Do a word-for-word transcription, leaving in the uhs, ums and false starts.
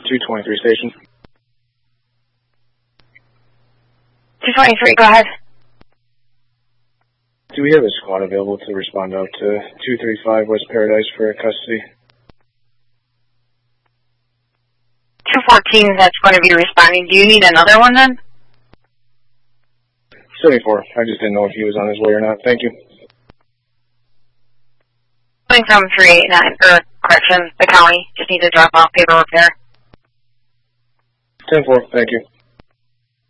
two twenty-three station. two twenty-three, go ahead. Do we have a squad available to respond out to two thirty-five West Paradise for custody? two fourteen, that's going to be responding. Do you need another one then? seventy-four. I just didn't know if he was on his way or not. Thank you. Coming from three eighty-nine, or correction, the county. Just need to drop off paperwork there. ten four, thank you.